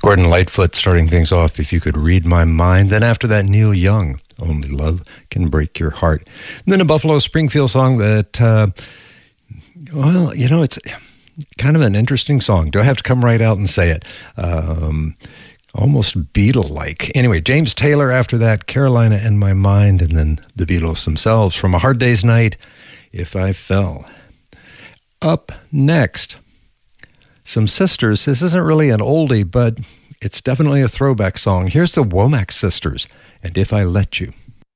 Gordon Lightfoot starting things off, If You Could Read My Mind. Then after that, Neil Young, Only Love Can Break Your Heart. And then a Buffalo Springfield song that, well, you know, it's kind of an interesting song. Do I have to come right out and say it? Almost Beatle-like. Anyway, James Taylor after that, Carolina in My Mind, and then the Beatles themselves from A Hard Day's Night, If I Fell. Up next, some sisters. This isn't really an oldie, but it's definitely a throwback song. Here's the Womack Sisters, and If I Let You.